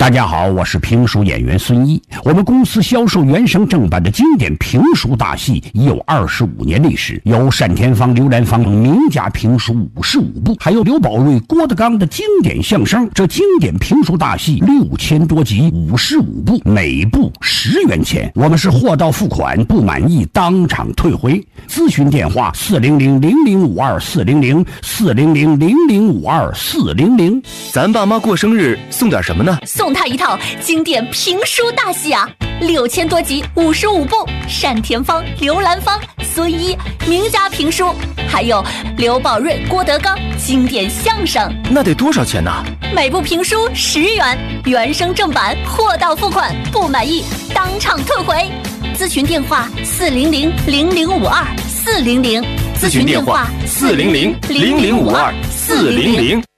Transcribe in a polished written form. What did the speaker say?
大家好，我是评书演员孙一。我们公司销售原声正版的经典评书大戏已有25年历史，有单田芳、刘兰芳名家评书55部，还有刘宝瑞、郭德纲的经典相声。这经典评书大戏6000多集，55部，每部10元钱。我们是货到付款，不满意当场退回。咨询电话400-0052-400，400-0052-400。 咱爸妈过生日送点什么呢？ 送他一套经典评书大戏啊，6000多集，55部，单田芳、刘兰芳、孙一名家评书，还有刘宝瑞、郭德纲经典相声。 那得多少钱呢？ 每部评书10元，原声正版，货到付款，不满意当场退回。咨询电话400-0052-400， 咨询电话400-0052-400。